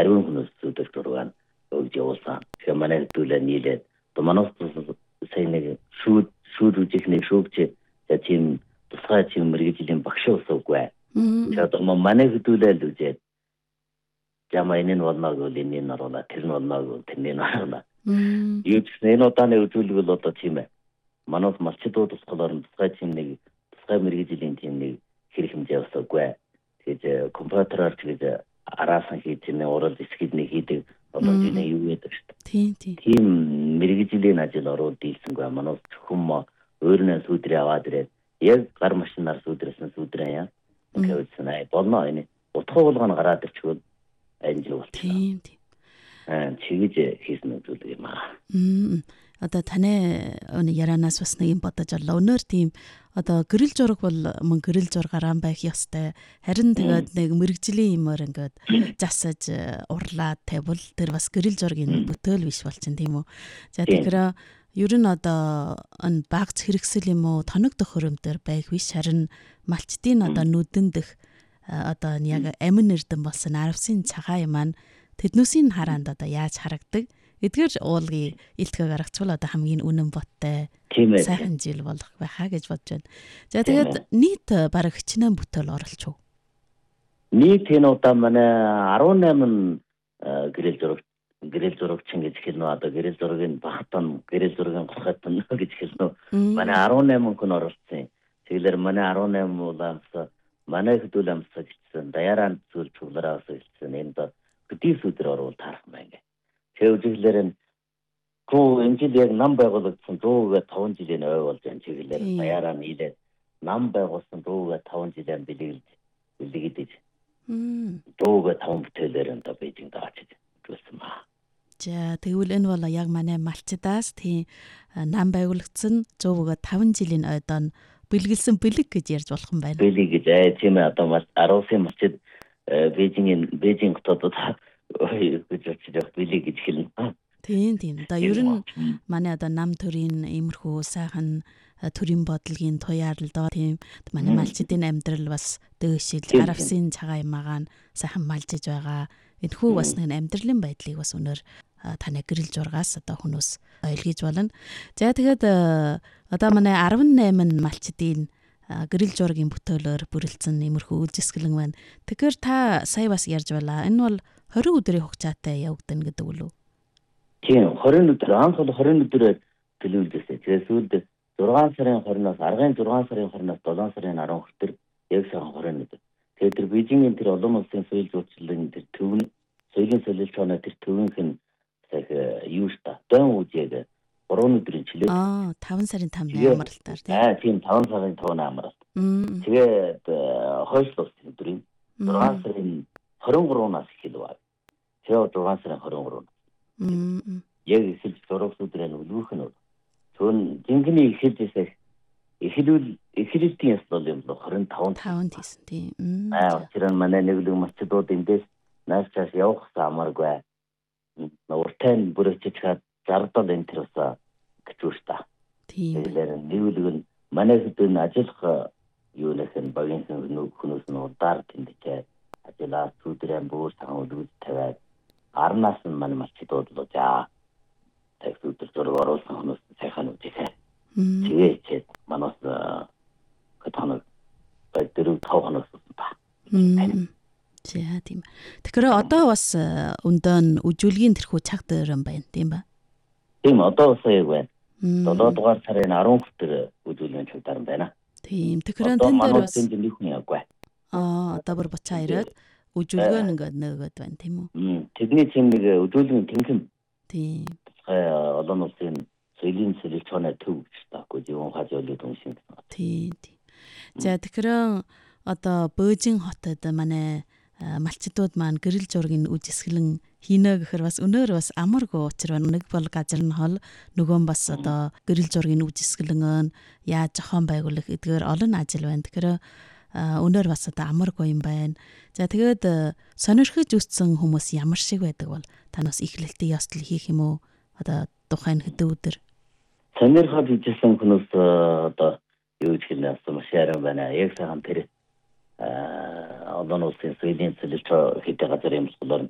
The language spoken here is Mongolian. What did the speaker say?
ариун хүнээс өдөр дургаан өгж явуулсан. Тэгэхээр манай хэдүүлээ нийлээд манаас сайн нэг шүүд үжихний шүүгч тийм тусгай тийм мэрэгжлийн багш усаагүй. Тэгээд манай хэдүүлээ л үзээд жамаа энэ нь болно гэвэл энэ нь оруулаа, тэр нь болно гэвэл тэр нь оруулаа. Юу ч энэ удааны үзүүлэг бол одоо тийм ээ. Манайд малчдууд тусгалаар тусгай тийм нэг тусгай мэрэгжлийн тийм нэг хэрэг хэмжээ усаагүй. Тэгээд компьютераар тэгээд араасан хийж нэ урал эсгэд нэг хийдэг одоо тийм юу гэдэг шүү дээ. Тийм мэрэгжлийн ажил ороод дийлсэнгүй. Манайд хүм өөрнөө сүдрээ аваад ирээд яг гар машинаар сүдрээсэн сүдрээ яа. Тэгээд санаа болно энэ утга болгоно гараад ирчихвэл анжил болчихно. Чигэж хийсэн үзүүлэг юм аа. Одоо таны ярианаас бас нэг юм бодож орлоо. Өнөр тийм одоо гэрэл зураг бол мөн гэрэл зургаараа байх ёстой. Харин тэгээд нэг мэрэгжлийн юмор ингээд засаж урлаад тавьвал тэр бас гэрэл зургийн бүтээл биш болчихно тийм үү. За тэгэхээр ер нь одоо багц хэрэгсэл юм уу тоног төхөөрөмдөр байх биш харин малчдын одоо нүдэн дэх одоо яг амин эрдэн болсон аравсын цагаан маань тэднүүсийн хараанд одоо яаж харагдаг эдгээр уулгын илтгэг гаргацвал одоо хамгийн үнэн боттой сайхан жил болох байхаа гэж бодож байна. За тэгээд нийт бараг хичнээн бүтээл оролцов. Нийт энэ удаа манай 18 гэрэл зурагчин гэж хэлнэ. Одоо гэрэл зургийн багтан гэрэл зургийн гохотон гэж хэлнэ. Манай 18 хүн оролцсон. Тэгэлэр манай 18 уламс манай хэдүүл амсаж гисэн даяараа зүйл чуулаараас хэлсэн. Энд хөдөөс өдөр орвол таарах маяг. Тэвжиглэр нь гоо эмжил яг нам байгуулагдсан 105 жилийн ой болж байна. Тэгэлэр даяараа нийлээд нам байгуулсан 105 жилийн бэлэгдэж 105 бүтээлээр энэ Бээжинд очиж үзсэн ба. За тэгвэл энэ бол яг манай малчдаас тийм нам байгуулагдсан 105 жилийн ойдон бэлгэлсэн бэлэг гэж ярьж болох юм байна. Бэлэг гэж тийм ээ одоо 10 малчд Бээжин хотод гэж бэлэг гэж хэлнэ. Тийм. Одоо ер нь манай одоо нам төрийн иймэрхүү сайхан төрийн бодлогын туяарлал тийм манай малчдын амьдрал бас дөөшил аравсын цагаан ямаагаан сайхан малжиж байгаа. Энэхүү бас нэг амьдралын байдлыг бас өнөр таны гэрэл зургаас одоо хүмүүс ойлгож байна. За тэгээд одоо манай 18 малчдын гэрэл зургийн бүтээлээр бүрэлдсэн иймэрхүү үйлчилгэлэн байна. Тэгэхээр та сая бас ярьж байлаа. Энэ бол 20 өдрийн хугацаатай явагдана гэдэг үү? Тийм, 20 өдөр анх бол 20 өдрөөр төлөвлөсөн. Тэгээд сүүлд 6 сарын 20-наас 6 сарын 20-наас 7 сарын 10 хүртэл яг сайхан 20 өдөр. Тэгээд тэр Бээжингийн тэр олон улсын соёл зурчлалын тэр төвн соёлын солилцооны тэр төвнх нь юу ста дан үжиэг 3 өдрийн чилээ. 5 сарын 5-ны амралтаар тийм 5 сарын 5-ны амралт. Тэгээд хойшлох өдрийн 6 сарын 23-наас эхэлв. Тэгээд 6 сарын 23. Яг эхэлж зураг өдрийн өлгөх нь түүн жинхэнэ эхэлжээс эхлэлтийн ясл юм бол 25 тийсэн тийм. Тэр манай нэглэг малчдууд эндээс нааш цааш явах амаргүй. Уртай нь бүрэтэж хаад зардал энэ төр усаа гэчүүш та. Тийм. Тэгэхээр нэглэг нь манай хэдэн ажиллах юунаас нь багийн хүмүүс нь удаар тэмдэж ажиллаа сүдрэн бүр цагаан үлгэж тавиад арнаас нь манай малчдууд л жаа тэгсүдэр зураг оруулсан хүмүүс сайхан үзээ. Тэгээд манаас хатанаг дөрөв тавханаас ба. За тийм. Тэгэхээр одоо бас өндөө үжүүлгийн тэрхүү цаг дээр юм байна тийм ба? Тийм одоо бас яг байна. 7 дугаар сарын 10 хүртэл үжүүлгийн цагтаар байна. Тийм. Тэгэхээр тэн дээр бас нэг хүн яггүй. Одоо бүр буцаа ирээд үжүүлгөө ингээд нөгөөд байна тийм үү? Тэдний тийм нэг үжүүлгийн тэнхим. Тийм. Олон улсын соёлын солилцооны төв гэж таахгүй юм хаж ойлоод уншин. Тийм. За тэгэхээр одоо Бээжин хотод манай малчдууд маань гэрэл зургийн үжисгэлэн хийнэ гэхээр бас өнөр бас амаргүй учир байна. Нэг бол газар нь хол нөгөө нь бас одоо гэрэл зургийн үжисгэлэн яаж зохион байгуулах эдгээр олон ажил байна. Тэгэхээр өнөр бас одоо амаргүй юм байна. За тэгээд сонирхож үзсэн хүмүүс ямар шиг байдаг бол та нас эхлэлтийн ёслол хийх юм уу? Одоо тухайн хэдэн өдөр сонирхож үзсэн хүмүүс одоо юу гэж хэлнэ маш яран байна. Яг сайхан тэр олон улсын соёлын солилцоо хийдэг газар юм болохоор